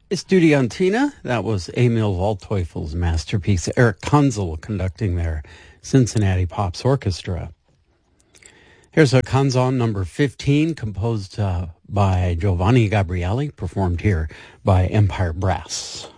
Estudiantina, that was Emil Waldteufel's masterpiece. Eric Kunzel conducting their Cincinnati Pops Orchestra. Here's a Canzon number 15, composed by Giovanni Gabrieli, performed here by Empire Brass.